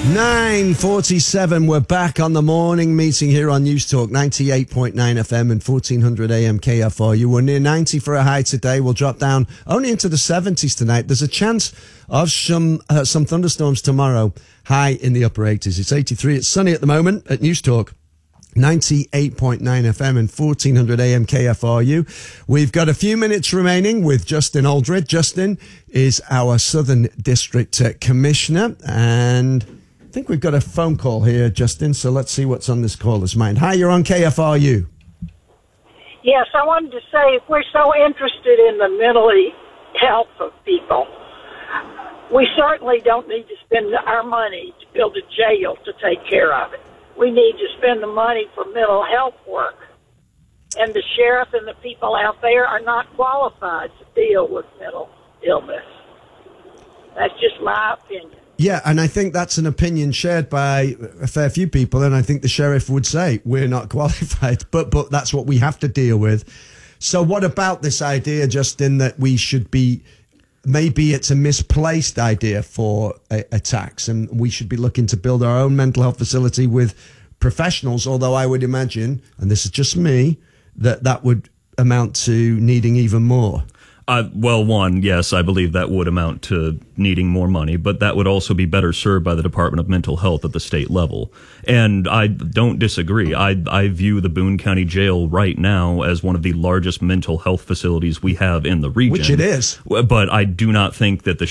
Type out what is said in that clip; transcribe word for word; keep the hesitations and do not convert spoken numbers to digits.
nine forty-seven, we're back on the morning meeting here on News Talk ninety-eight point nine F M and fourteen hundred A M K F R U. We're near ninety for a high today. We'll drop down only into the seventies tonight. There's a chance of some uh, some thunderstorms tomorrow, high in the upper eighties. It's eighty-three. It's sunny at the moment at News Talk ninety-eight point nine F M and fourteen hundred A M K F R U. We've got a few minutes remaining with Justin Aldred. Justin is our Southern District uh, Commissioner, and I think we've got a phone call here, Justin, so let's see what's on this caller's mind. Hi, you're on K F R U. Yes, I wanted to say, if we're so interested in the mental health of people, we certainly don't need to spend our money to build a jail to take care of it. We need to spend the money for mental health work. And the sheriff and the people out there are not qualified to deal with mental illness. That's just my opinion. Yeah, and I think that's an opinion shared by a fair few people, and I think the sheriff would say we're not qualified, but but that's what we have to deal with. So what about this idea, Justin, that we should be, maybe it's a misplaced idea for a, a tax, and we should be looking to build our own mental health facility with professionals, although I would imagine, and this is just me, that that would amount to needing even more. Uh, well, one, yes, I believe that would amount to needing more money, but that would also be better served by the Department of Mental Health at the state level. And I don't disagree. I, I view the Boone County Jail right now as one of the largest mental health facilities we have in the region. Which it is. But I do not think that the